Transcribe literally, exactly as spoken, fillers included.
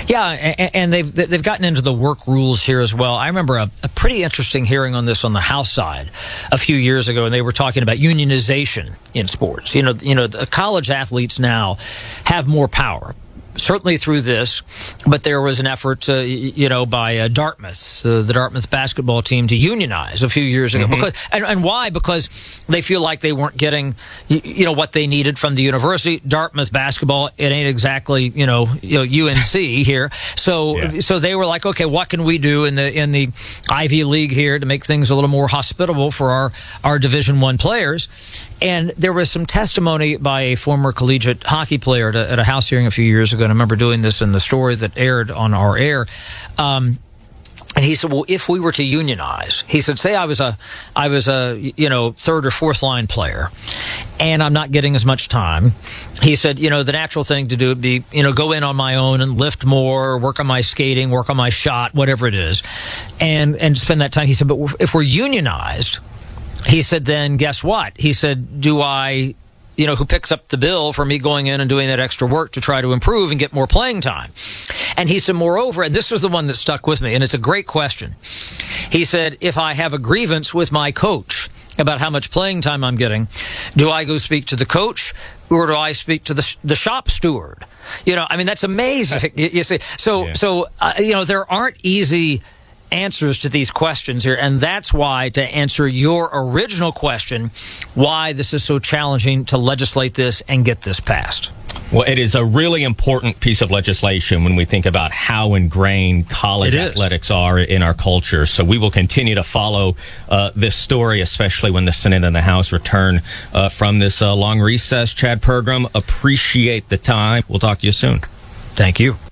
Yeah, and, and they've they've gotten into the work rules here as well. I remember a, a pretty interesting hearing on this on the House side a few years ago, and they were talking about unionization in sports. You know, you know, the college athletes now have more power. Certainly through this, but there was an effort, uh, you know, by uh, Dartmouth, uh, the Dartmouth basketball team, to unionize a few years ago. Mm-hmm. Because and, and why? Because they feel like they weren't getting, you know, what they needed from the university. Dartmouth basketball, it ain't exactly, you know, you know U N C here. So, yeah. so they were like, okay, what can we do in the in the Ivy League here to make things a little more hospitable for our our Division One players? And there was some testimony by a former collegiate hockey player at a, at a House hearing a few years ago, and I remember doing this in the story that aired on our air. Um, and he said, well, if we were to unionize, he said, say I was a, I was a, you know, third or fourth line player, and I'm not getting as much time. He said, you know, the natural thing to do would be, you know, go in on my own and lift more, work on my skating, work on my shot, whatever it is, and, and spend that time. He said, but if we're unionized, he said, then guess what? He said, do I, you know, who picks up the bill for me going in and doing that extra work to try to improve and get more playing time? And he said, moreover, and this was the one that stuck with me, and it's a great question. He said, if I have a grievance with my coach about how much playing time I'm getting, do I go speak to the coach or do I speak to the the shop steward? You know, I mean, that's amazing. you, you see, so, yeah. so uh, you know, there aren't easy answers to these questions here, and that's why, to answer your original question, why this is so challenging to legislate this and get this passed. Well, it is a really important piece of legislation when we think about how ingrained college athletics are in our culture. So we will continue to follow uh, this story, especially when the Senate and the House return uh, from this uh, long recess. Chad Pergram, appreciate the time. We'll talk to you soon. Thank you.